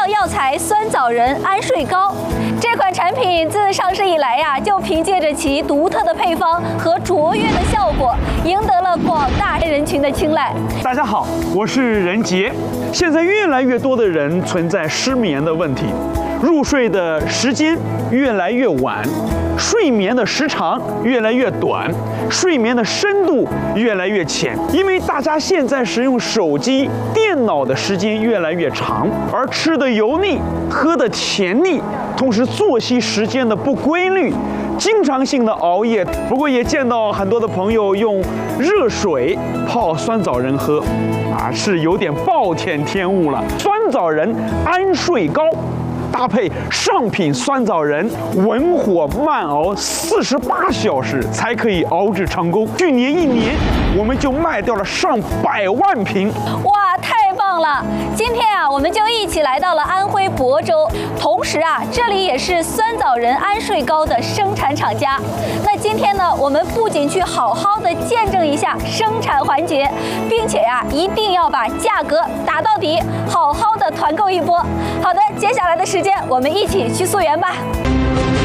药材酸枣仁安睡膏。这款产品自上市以来呀，就凭借着其独特的配方和卓越的效果，赢得了广大人群的青睐。 大家好，我是任杰。现在越来越多的人存在失眠的问题，入睡的时间越来越晚，睡眠的时长越来越短，睡眠的深度越来越浅。因为大家现在使用手机、电脑的时间越来越长，而吃的油腻，喝的甜腻，同时作息时间的不规律，经常性的熬夜。不过也见到很多的朋友用热水泡酸枣仁喝，是有点暴殄天物了。酸枣仁安睡膏搭配上品酸枣仁，文火慢熬48小时才可以熬制成功。去年1年，我们就卖掉了上百万瓶。 哇，太棒了！今天啊，我们就一起来到了安徽亳州，同时啊，这里也是酸枣仁安睡膏的生产厂家。那今天呢，我们不仅去好好的见证一下生产环节，并且呀，一定要把价格打到底，好好的团购一波。好的，接下来的时间，我们一起去溯源吧。